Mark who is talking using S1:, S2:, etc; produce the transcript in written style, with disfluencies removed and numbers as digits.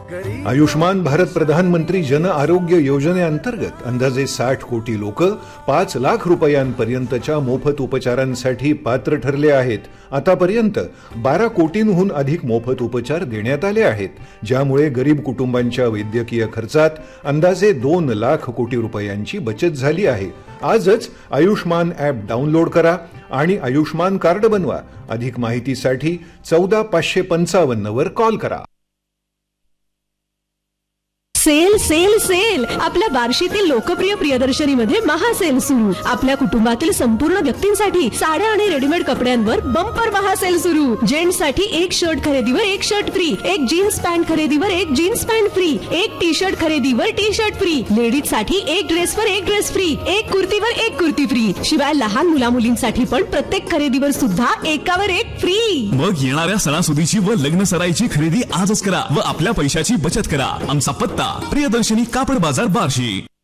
S1: आयुष्मान भारत प्रधानमंत्री जन आरोग्य योजनेअंतर्गत अंदाजे 60 कोटी लोक 5 लाख रुपयांपर्यंतच्या मोफत उपचारांसाठी पात्र ठरले आहेत. आतापर्यंत 12 कोटींहून अधिक मोफत उपचार देण्यात आले आहेत, ज्यामुळे गरीब कुटुंबांच्या वैद्यकीय खर्चात अंदाजे 2 लाख कोटी रुपयांची बचत झाली आहे. आजच आयुष्मान ॲप डाउनलोड करा आणि आयुष्मान कार्ड बनवा. अधिक माहितीसाठी 14555 वर कॉल करा.
S2: सेल सेल सेल आपल्या बार्शीतील लोकप्रिय प्रियदर्शनीमध्ये महासेल सुरू. आपल्या कुटुंबातील संपूर्ण व्यक्तींसाठी साड्या आणि रेडीमेड कपड्यांवर बंपर महासेल सुरू. जेंट्ससाठी एक शर्ट खरेदीवर एक शर्ट फ्री, एक जीन्स पॅन्ट खरेदीवर एक जीन्स पॅन्ट फ्री, एक टी शर्ट खरेदीवर टी शर्ट फ्री, लेडीज साठी एक ड्रेसवर एक ड्रेस फ्री, एक कुर्तीवर एक कुर्ती फ्री. शिवाय लहान मुला मुलींसाठी पण प्रत्येक खरेदीवर सुद्धा एकावर एक फ्री.
S3: मग येणाऱ्या सणासुदीची व लग्न सराईची खरेदी आजच करा व आपल्या पैशाची बचत करा. आमचा पत्ता प्रियदर्शनी कापड बाजार बार्शी.